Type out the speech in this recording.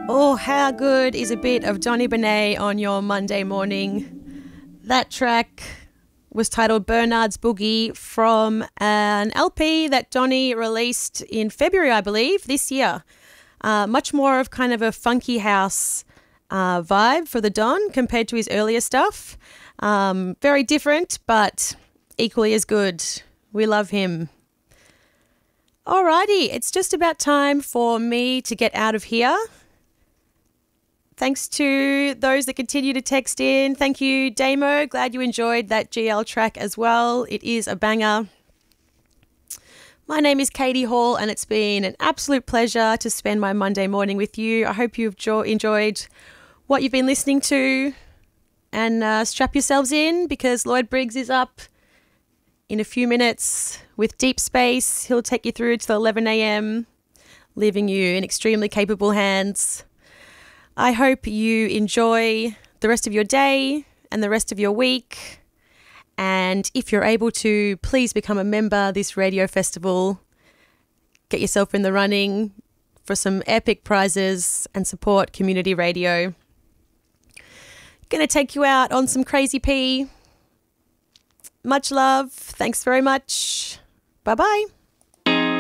Oh, how good is a bit of Donny Benet on your Monday morning? That track was titled Bernard's Boogie from an LP that Donny released in February, I believe, this year. Much more of kind of a funky house vibe for the Don compared to his earlier stuff. Very different, but equally as good. We love him. Alrighty, it's just about time for me to get out of here. Thanks to those that continue to text in. Thank you, Damo. Glad you enjoyed that GL track as well. It is a banger. My name is Katie Hall, and it's been an absolute pleasure to spend my Monday morning with you. I hope you've enjoyed what you've been listening to. And strap yourselves in, because Lloyd Briggs is up in a few minutes with Deep Space. He'll take you through till 11 a.m., leaving you in extremely capable hands. I hope you enjoy the rest of your day and the rest of your week. And if you're able to, please become a member this radio festival. Get yourself in the running for some epic prizes and support community radio. Going to take you out on some Crazy P. Much love. Thanks very much. Bye-bye.